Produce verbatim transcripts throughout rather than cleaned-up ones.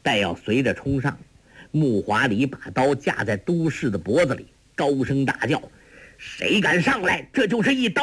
待要随着冲上，穆华里把刀架在都市的脖子里，高声大叫：谁敢上来，这就是一刀！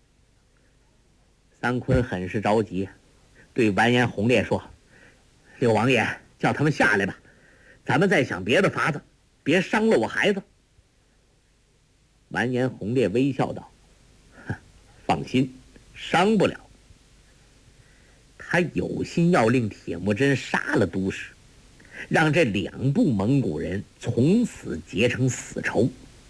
三坤很是着急，对完颜洪烈说：六王爷，叫他们下来吧，咱们再想别的法子，别伤了我孩子。完颜洪烈微笑道：放心，伤不了。他有心要令铁木真杀了都市，让这两部蒙古人从此结成死仇。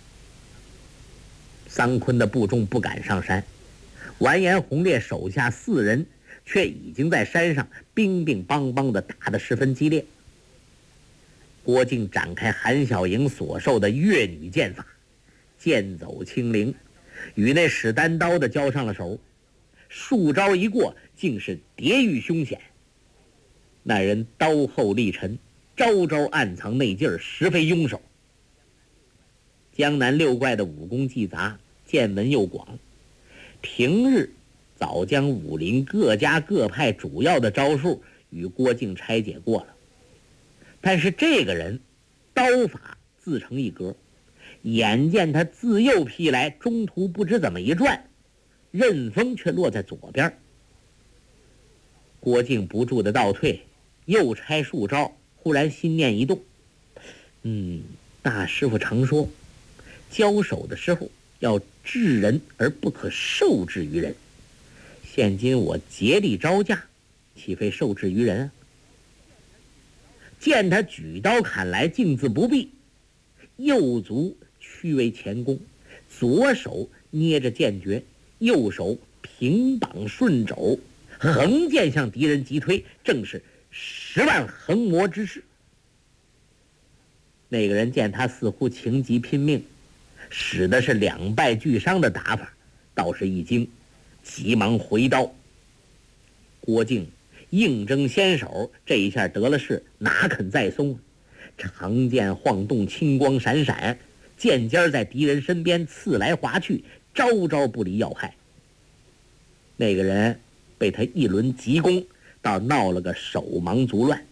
三坤的部众不敢上山，完颜洪烈手下四人却已经在山上乒乒乓乓地打得十分激烈。郭靖展开韩小莹所授的越女剑法，剑走轻灵，与那使单刀的交上了手，数招一过，竟是叠遇凶险。那人刀后立沉，招招暗藏内劲儿，实非庸手。江南六怪的武功既杂，见闻又广，平日早将武林各家各派主要的招数与郭靖拆解过了。但是这个人刀法自成一格，眼见他自右劈来，中途不知怎么一转，刃锋却落在左边。郭靖不住的倒退，又拆数招，忽然心念一动，嗯，大师傅常说，交手的时候要治人而不可受制于人。现今我竭力招架，岂非受制于人啊？见他举刀砍来，径自不避，右足屈为前弓，左手捏着剑诀，右手平绑顺肘，横剑向敌人急推，正是十万横魔之势。那个人见他似乎情急拼命，使的是两败俱伤的打法，倒是一惊，急忙回刀。郭靖应征先手，这一下得了势，哪肯再松？长剑晃动，青光闪闪，剑尖在敌人身边刺来划去，招招不离要害。那个人被他一轮急攻，倒闹了个手忙足乱。